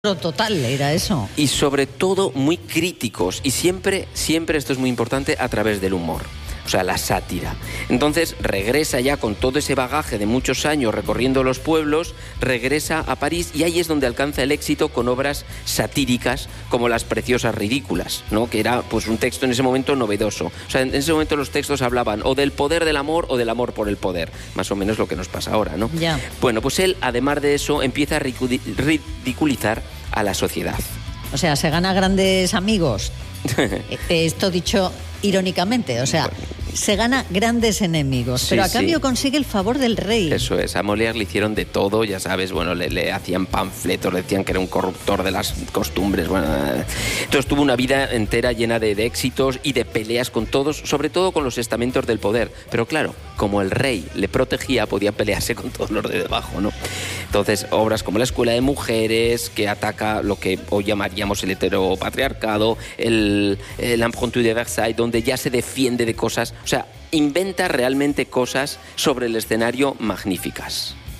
Total, era eso. Y sobre todo muy críticos, y siempre esto es muy importante, a través del humor. O sea, la sátira. Entonces regresa ya con todo ese bagaje de muchos años recorriendo los pueblos, regresa a París y ahí es donde alcanza el éxito con obras satíricas como Las preciosas ridículas, ¿no? Que era pues un texto en ese momento novedoso. O sea, en ese momento los textos hablaban o del poder del amor o del amor por el poder. Más o menos lo que nos pasa ahora, ¿no? Ya. Bueno, pues él, además de eso, empieza a ridiculizar a la sociedad. O sea, se gana grandes amigos. Esto dicho irónicamente, o sea, se gana grandes enemigos, pero a cambio consigue el favor del rey. Eso es, a Molière le hicieron de todo, ya sabes, bueno, le hacían panfletos, le decían que era un corruptor de las costumbres, bueno. Entonces tuvo una vida entera llena de éxitos y de peleas con todos, sobre todo con los estamentos del poder, pero claro, como el rey le protegía, podía pelearse con todos los de debajo, ¿no? Entonces, obras como La escuela de mujeres, que ataca lo que hoy llamaríamos el heteropatriarcado, el Impromptu de Versailles, donde ya se defiende de cosas, o sea, inventa realmente cosas sobre el escenario magníficas.